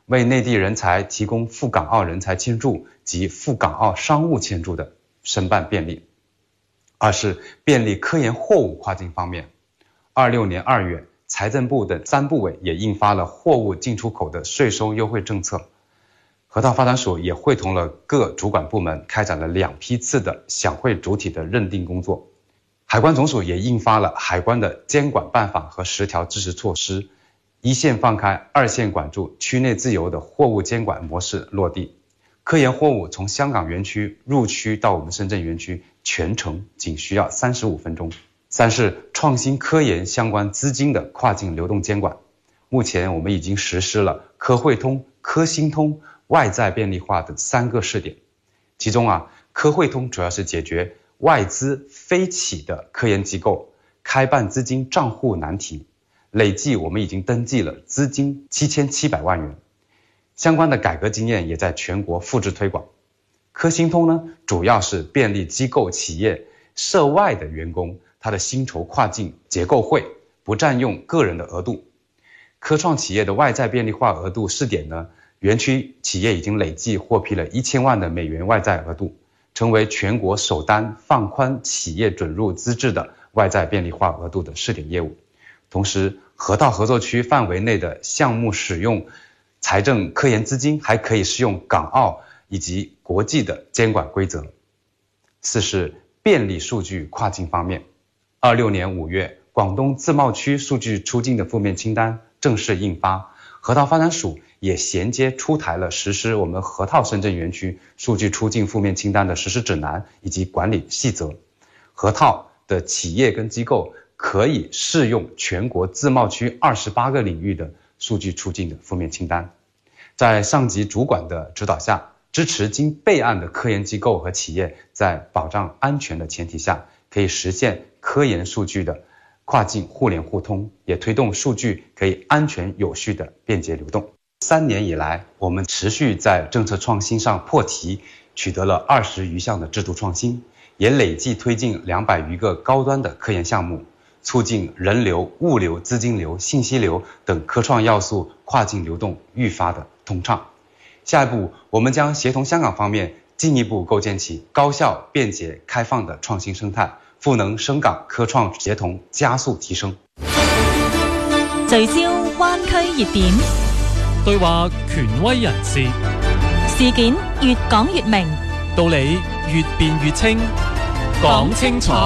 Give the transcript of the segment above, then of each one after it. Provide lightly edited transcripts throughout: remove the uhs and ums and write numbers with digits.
为内地人才提供赴港澳人才签注及赴港澳商务签注的申办便利。二是便利科研货物跨境方面，26年2月，财政部等3部委也印发了货物进出口的税收优惠政策。河套发展署也会同了各主管部门开展了2批次的享会主体的认定工作。海关总署也印发了海关的监管办法和10条支持措施，一线放开2线管住区内自由的货物监管模式落地。科研货物从香港园区入区到我们深圳园区全程仅需要35分钟。三是创新科研相关资金的跨境流动监管。目前我们已经实施了科汇通、科新通、外债便利化等3个试点。其中科汇通主要是解决外资非企的科研机构开办资金账户难题，累计我们已经登记了资金7700万元。相关的改革经验也在全国复制推广。科新通呢，主要是便利机构企业涉外的员工他的薪酬跨境结构汇，不占用个人的额度。科创企业的外债便利化额度试点呢，园区企业已经累计获批了1000万的美元外债额度，成为全国首单放宽企业准入资质的外债便利化额度的试点业务。同时，河套合作区范围内的项目使用财政科研资金还可以适用港澳以及国际的监管规则。四是便利数据跨境方面，26年5月，广东自贸区数据出境的负面清单正式印发，河套发展署也衔接出台了实施我们河套深圳园区数据出境负面清单的实施指南以及管理细则。河套的企业跟机构可以适用全国自贸区28个领域的数据出境的负面清单。在上级主管的指导下，支持经备案的科研机构和企业在保障安全的前提下，可以实现科研数据的跨境互联互通，也推动数据可以安全有序的便捷流动。3年以来，我们持续在政策创新上破题，取得了20余项的制度创新，也累计推进200余个高端的科研项目，促进人流、物流、资金流、信息流等科创要素跨境流动愈发的通畅。下一步，我们将协同香港方面进一步构建起高效、便捷、開放的創新生態，賦能深港科創協同加速提升。 聚焦灣區熱點， 對話權威人士， 事件越講越明， 道理越辯越清，講清楚。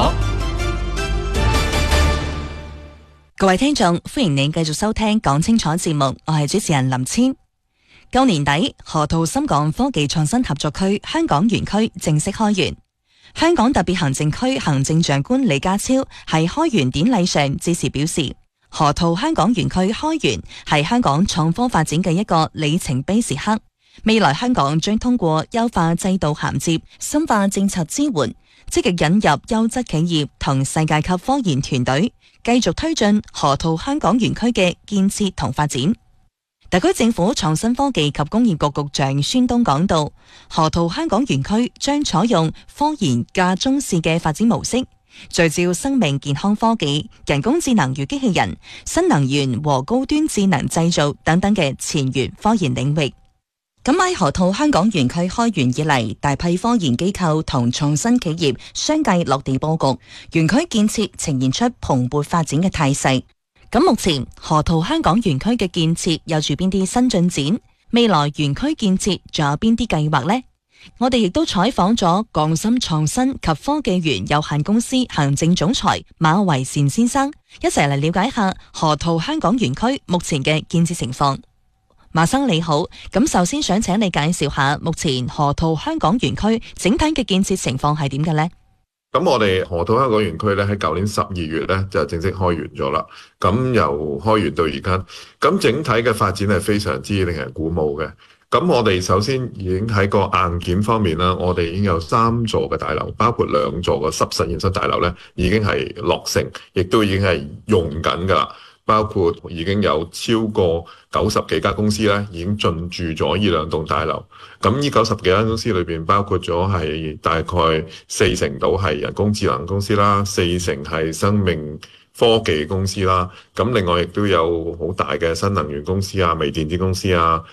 各位聽眾，歡迎你繼續收聽講清楚節目，我係主持人林千。舊年底，河套深港科技創新合作區香港園區正式開園。香港特別行政區行政長官李家超喺開園典禮上致辭表示，河套香港園區開園係香港創科發展嘅一個里程碑時刻。未來香港將通過優化制度銜接、深化政策支援，積極引入優質企業同世界級科研團隊，繼續推進河套香港園區嘅建設同發展。特區政府創新科技及工業局局長孫東講到，河套香港園區將採用科研加中試嘅發展模式，聚焦生命健康科技、人工智能與機器人、新能源和高端智能製造等等嘅前沿科研領域。咁喺河套香港園區開園以嚟，大批科研機構同創新企業相繼落地佈局，園區建設呈現出蓬勃發展嘅態勢。咁目前河套香港園區嘅建設有住邊啲新進展？未來園區建設仲有邊啲計劃呢？我哋亦都採訪咗港深創新及科技園有限公司行政總裁馬維善先生，一齊嚟了解下河套香港園區目前嘅建設情況。馬生你好，咁首先想請你介紹下目前河套香港園區整體嘅建設情況係點嘅呢？ 咁我哋河套香港園區咧喺舊年12月咧就正式開園咗啦。咁由開園到而家，咁整體嘅發展係非常之令人鼓舞嘅。咁我哋首先已經喺個硬件方面啦，我哋已經有3座嘅大樓，包括2座嘅濕實驗室大樓咧已經係落成，亦都已經係用緊㗎啦。包括已經有超過90幾間公司咧，已經進駐咗呢2棟大樓。咁呢90幾間公司裏邊，包括咗係大概40%到係人工智能公司啦，40%係生命科技公司啦。咁另外亦都有好大嘅新能源公司啊、微電子公司啊、